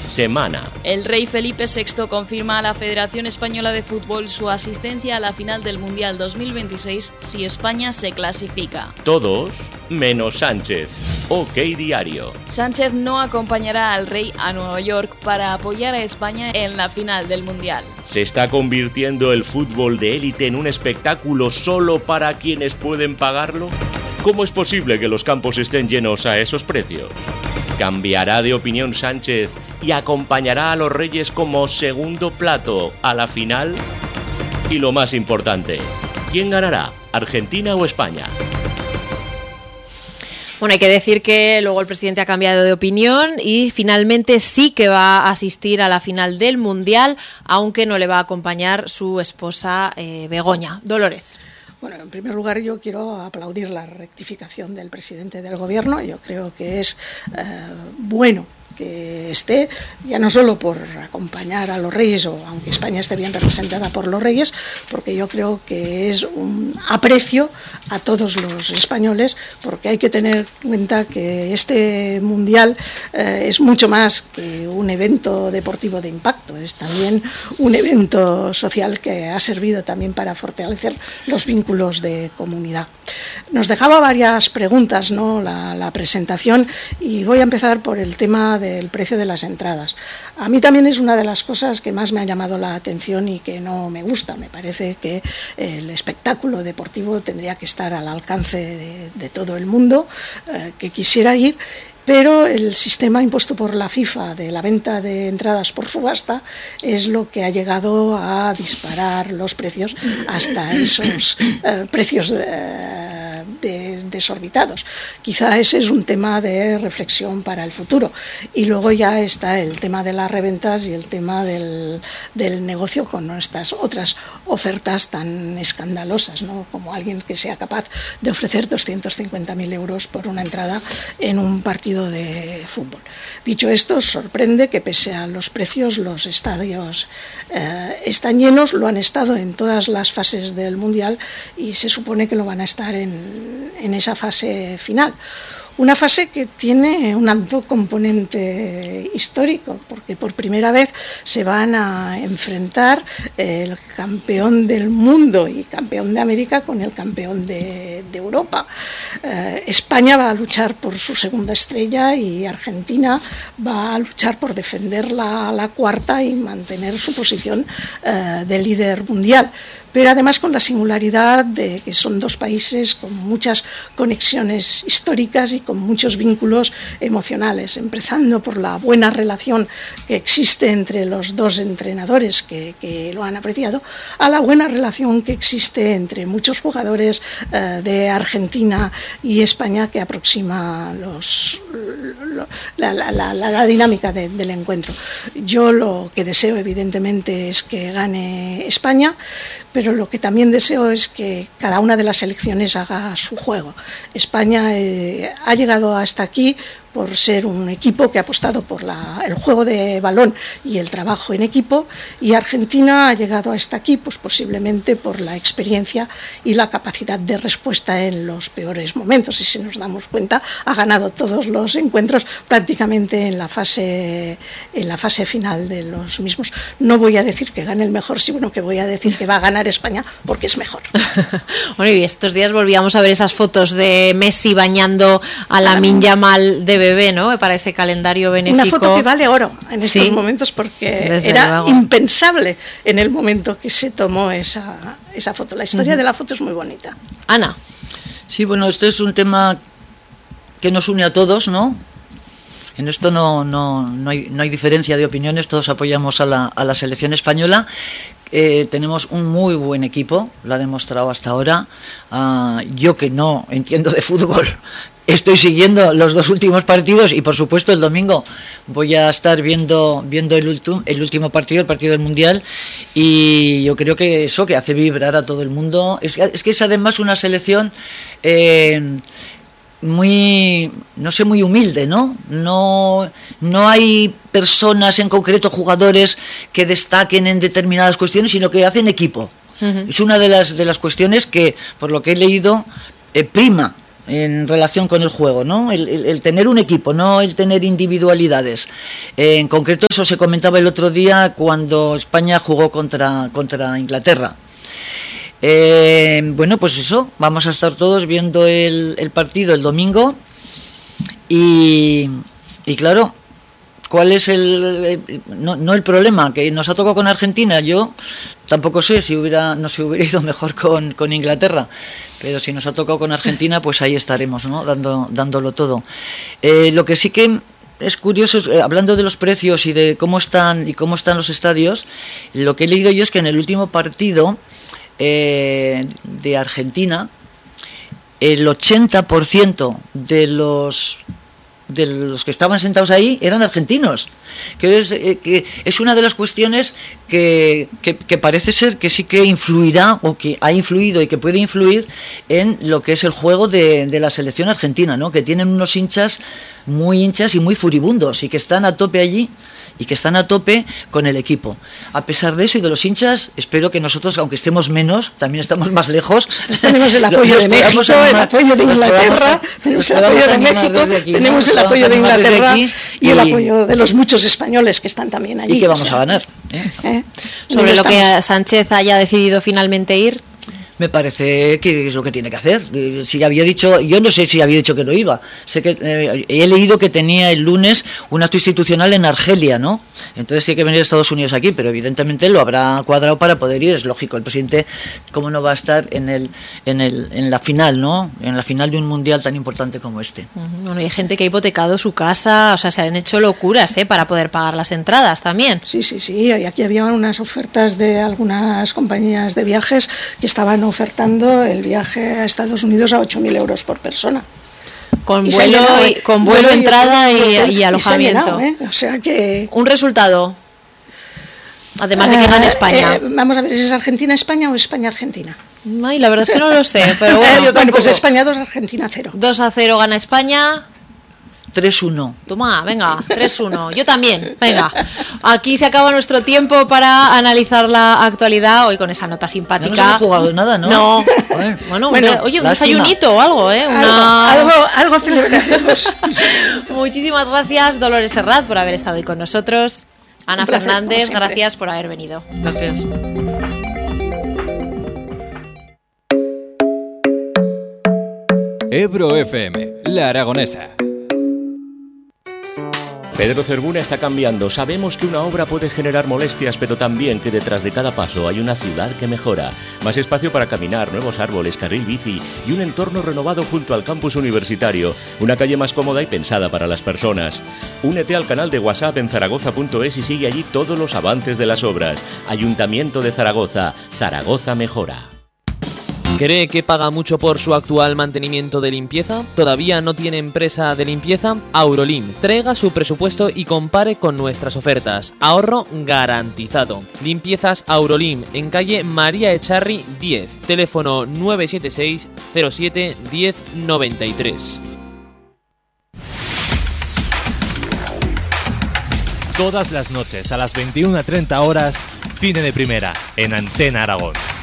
semana. El rey Felipe VI confirma a la Federación Española de Fútbol su asistencia a la final del Mundial 2026 si España se clasifica. Todos menos Sánchez. OK Diario. Sánchez no acompañará al rey a Nueva York para apoyar a España en la final del Mundial. ¿Se está convirtiendo el fútbol de élite en un espectáculo solo para quienes pueden pagarlo? ¿Cómo es posible que los campos estén llenos a esos precios? ¿Cambiará de opinión Sánchez y acompañará a los Reyes como segundo plato a la final? Y lo más importante, ¿quién ganará, Argentina o España? Bueno, hay que decir que luego el presidente ha cambiado de opinión y finalmente sí que va a asistir a la final del Mundial, aunque no le va a acompañar su esposa Begoña. Dolores. Bueno, en primer lugar yo quiero aplaudir la rectificación del presidente del Gobierno. Yo creo que es bueno que esté, ya no solo por acompañar a los Reyes, o aunque España esté bien representada por los Reyes, porque yo creo que es un aprecio a todos los españoles, porque hay que tener en cuenta que este Mundial es mucho más que un evento deportivo de impacto, es también un evento social que ha servido también para fortalecer los vínculos de comunidad. Nos dejaba varias preguntas, ¿no?, la presentación, y voy a empezar por el tema del precio de las entradas. A mí también es una de las cosas que más me ha llamado la atención y que no me gusta. Me parece que el espectáculo deportivo tendría que estar al alcance de todo el mundo que quisiera ir, pero el sistema impuesto por la FIFA de la venta de entradas por subasta es lo que ha llegado a disparar los precios hasta esos precios desorbitados. Quizá ese es un tema de reflexión para el futuro. Y luego ya está el tema de las reventas y el tema del negocio con estas otras ofertas tan escandalosas, ¿no?, como alguien que sea capaz de ofrecer 250.000 euros por una entrada en un partido de fútbol. Dicho esto, sorprende que pese a los precios los estadios están llenos, lo han estado en todas las fases del Mundial y se supone que lo van a estar en esa fase final. Una fase que tiene un alto componente histórico, porque por primera vez se van a enfrentar el campeón del mundo y campeón de América con el campeón de Europa. España va a luchar por su segunda estrella y Argentina va a luchar por defender la cuarta y mantener su posición de líder mundial. Pero además con la singularidad de que son dos países con muchas conexiones históricas y con muchos vínculos emocionales, empezando por la buena relación que existe entre los dos entrenadores que lo han apreciado, a la buena relación que existe entre muchos jugadores de Argentina y España, que aproxima la dinámica del encuentro. Yo lo que deseo evidentemente es que gane España, pero lo que también deseo es que cada una de las selecciones haga su juego. España ha llegado hasta aquí por ser un equipo que ha apostado por el juego de balón y el trabajo en equipo, y Argentina ha llegado hasta aquí pues posiblemente por la experiencia y la capacidad de respuesta en los peores momentos, y si nos damos cuenta ha ganado todos los encuentros prácticamente en la fase final de los mismos. No voy a decir que gane el mejor, sino que voy a decir que va a ganar España porque es mejor. Bueno, y estos días volvíamos a ver esas fotos de Messi bañando a Lamine Yamal de bebé, ¿no?, para ese calendario benéfico. Una foto que vale oro en estos momentos, porque era impensable en el momento que se tomó esa foto. La historia de la foto es muy bonita. Ana. Sí, bueno, esto es un tema que nos une a todos, ¿no? En esto no hay diferencia de opiniones, todos apoyamos a la selección española. Tenemos un muy buen equipo, lo ha demostrado hasta ahora. Yo, que no entiendo de fútbol, estoy siguiendo los dos últimos partidos, y por supuesto el domingo voy a estar viendo el último partido, el partido del Mundial, y yo creo que eso que hace vibrar a todo el mundo es que es además una selección muy humilde, ¿no? No hay personas en concreto, jugadores que destaquen en determinadas cuestiones, sino que hacen equipo. Uh-huh. Es una de las cuestiones que, por lo que he leído, prima en relación con el juego, ¿no? El tener un equipo, no el tener individualidades. En concreto eso se comentaba el otro día cuando España jugó contra Inglaterra. Bueno, pues eso, vamos a estar todos viendo el partido el domingo y claro, ¿cuál es no el problema? Que nos ha tocado con Argentina. Yo tampoco sé si no se hubiera ido mejor con Inglaterra, pero si nos ha tocado con Argentina, pues ahí estaremos, ¿no? Dándolo todo. Lo que sí que es curioso, hablando de los precios y de cómo están los estadios, lo que he leído yo es que en el último partido de Argentina, el 80% de los que estaban sentados ahí eran argentinos, que es una de las cuestiones que parece ser que sí que influirá o que ha influido y que puede influir en lo que es el juego de la selección argentina, ¿no? Que tienen unos hinchas y muy furibundos y que están a tope allí y que están a tope con el equipo. A pesar de eso y de los hinchas, espero que nosotros, aunque estemos menos, también estamos más lejos. Tenemos el apoyo de México, el apoyo de Inglaterra, tenemos el apoyo de México, tenemos el apoyo de Inglaterra y el apoyo de los muchos españoles que están también allí. Y que vamos a ganar. Sobre lo que Sánchez haya decidido finalmente ir. Me parece que es lo que tiene que hacer. Si había dicho, yo no sé si había dicho que no iba. Sé que he leído que tenía el lunes un acto institucional en Argelia, ¿no? Entonces tiene que venir a Estados Unidos aquí, pero evidentemente lo habrá cuadrado para poder ir. Es lógico. El presidente, ¿cómo no va a estar en la final, ¿no? En la final de un mundial tan importante como este. Bueno, hay gente que ha hipotecado su casa, o sea, se han hecho locuras, para poder pagar las entradas también. Sí. Y aquí había unas ofertas de algunas compañías de viajes que estaban ofertando el viaje a Estados Unidos a 8.000 euros por persona. Con vuelo, entrada y alojamiento. O sea que... Un resultado, además de que gane España. Vamos a ver, ¿es Argentina-España o España-Argentina? Ay, la verdad es que no lo sé, pero bueno. Pues España 2, Argentina 0. 2-0 gana España. 3-1. Toma, venga, 3-1. Yo también, venga. Aquí se acaba nuestro tiempo para analizar la actualidad, hoy con esa nota simpática. No nos hemos jugado nada, ¿no? No. Bueno, oye, un desayunito o algo, Algo celebraremos. Muchísimas gracias, Dolores Serrat, por haber estado hoy con nosotros. Ana Fernández, gracias por haber venido. Gracias. Ebro FM, La Aragonesa. Pedro Cervuna está cambiando. Sabemos que una obra puede generar molestias, pero también que detrás de cada paso hay una ciudad que mejora. Más espacio para caminar, nuevos árboles, carril bici y un entorno renovado junto al campus universitario. Una calle más cómoda y pensada para las personas. Únete al canal de WhatsApp en zaragoza.es y sigue allí todos los avances de las obras. Ayuntamiento de Zaragoza. Zaragoza mejora. ¿Cree que paga mucho por su actual mantenimiento de limpieza? ¿Todavía no tiene empresa de limpieza? Aurolim. Traiga su presupuesto y compare con nuestras ofertas. Ahorro garantizado. Limpiezas Aurolim en calle María Echarri 10. Teléfono 976 07 10 93. Todas las noches a las 21:30 horas, Cine de Primera, en Antena Aragón.